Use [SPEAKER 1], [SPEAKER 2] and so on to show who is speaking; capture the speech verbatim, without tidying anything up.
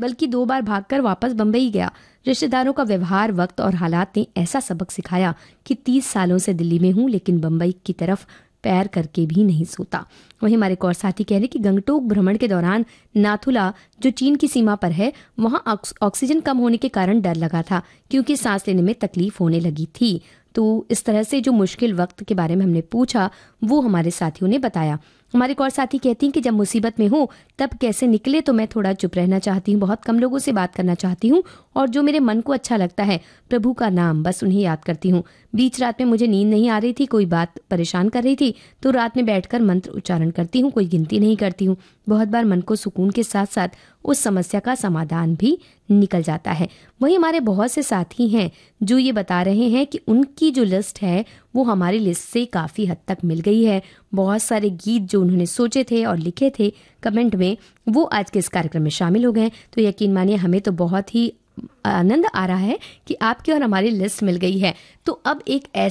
[SPEAKER 1] बल्कि दो बार भागकर वापस बम्बई गया। रिश्तेदारों का व्यवहार, वक्त और हालात ने ऐसा सबक सिखाया कि तीस सालों से दिल्ली में हूँ, लेकिन बम्बई की तरफ पैर करके भी नहीं सोता। वहीं हमारे एक और साथी कह रहे कि गंगटोक भ्रमण के दौरान नाथुला, जो चीन की सीमा पर है, वहाँ ऑक्सीजन कम होने के कारण डर लगा था, क्योंकि सांस लेने में तकलीफ होने लगी थी। तो इस तरह से जो मुश्किल वक्त के बारे में हमने पूछा, वो हमारे साथियों ने बताया। हमारे एक और साथी कहती हैं कि जब मुसीबत में हूँ तब कैसे निकले, तो मैं थोड़ा चुप रहना चाहती हूँ, बहुत कम लोगों से बात करना चाहती हूँ, और जो मेरे मन को अच्छा लगता है, प्रभु का नाम, बस उन्हें याद करती हूँ। बीच रात में मुझे नींद नहीं आ रही थी, कोई बात परेशान कर रही थी, तो रात में बैठकर मंत्र उच्चारण करती हूँ, कोई गिनती नहीं करती हूँ। बहुत बार मन को सुकून के साथ साथ उस समस्या का समाधान भी निकल जाता है। वहीं हमारे बहुत से साथी हैं जो ये बता रहे हैं कि उनकी जो लिस्ट है वो हमारी लिस्ट से काफ़ी हद तक मिल गई है। बहुत सारे गीत जो उन्होंने सोचे थे और लिखे थे कमेंट में, वो आज के इस कार्यक्रम में शामिल हो गए। तो यकीन मानिए, हमें तो बहुत ही आनंद आ रहा है कि आपकी और हमारी लिस्ट मिल गई है। तो अब एक